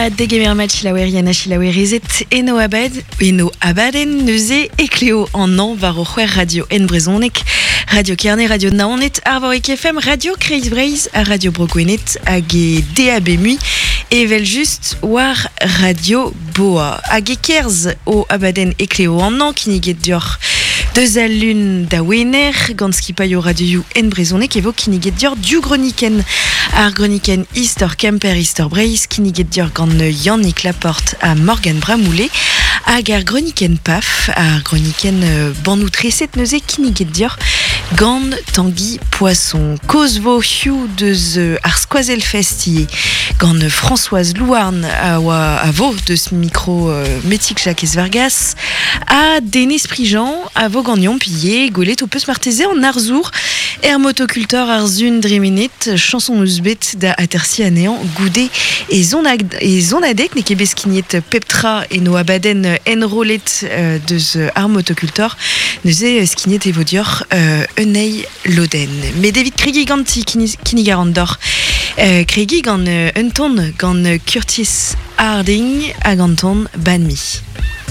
degemer mat chilawer yana chilawer ezet eno abaden neuze e Cléo en an var o c'hwer radio en brezonek, radio Kerne, radio Naonet, Arvorik FM, radio Kreis Breiz, a radio Brogwenet, hag e DAB mui, evel just war radio Boa. Hag e kerz o abaden e Cléo en an, kiniget dior deus al lun da wener, gant skipaio radio en brezonek, evo kiniget dior du groniken, ar groniken istor Kemper, istor Breiz, kiniget dior gant Yannick Laporte a Morgan Bramoulet, hag ar groniken paf, ar groniken banou treset neuze kiniget dior gant Tanguy Poisson. Kozvo hiou deus ar skoazel festi gant Françoise Louarn a vo deus micro metik Jacques Vargas a Denis Prigent a vo gant Yompiye golet o peus marteze en arzour motocultor ar zun dremenet chanson eusbet da atersi anean goude e zonadek ne ket beskignet peptra eno abaden enrolet deus ar motocultor neuze skignet evo dior unei loden. Me David Craigie ganti kinigarant dor Craigie gant un ton gant Curtis Harding a ganton banmi.